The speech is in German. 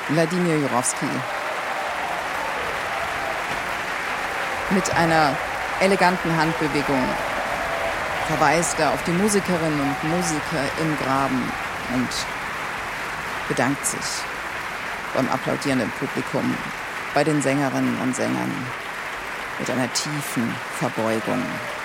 Wladimir Jurowski. Mit einer eleganten Handbewegung verweist er auf die Musikerinnen und Musiker im Graben und bedankt sich beim applaudierenden Publikum, bei den Sängerinnen und Sängern mit einer tiefen Verbeugung.